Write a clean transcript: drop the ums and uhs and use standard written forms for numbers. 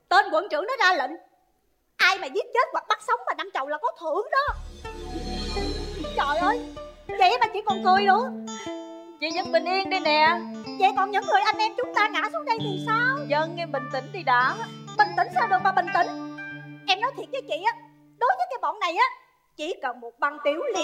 Tên quận trưởng nó ra lệnh, ai mà giết chết hoặc bắt sống mà 5 chầu là có thưởng đó. Trời ơi, vậy mà chị còn cười nữa. Chị vẫn bình yên đây nè. Vậy còn những người anh em chúng ta ngã xuống đây thì sao? Dân em bình tĩnh đi đã. Bình tĩnh sao được mà bình tĩnh. Em nói thiệt với chị á, đối với cái bọn này á, chỉ cần một băng tiểu liên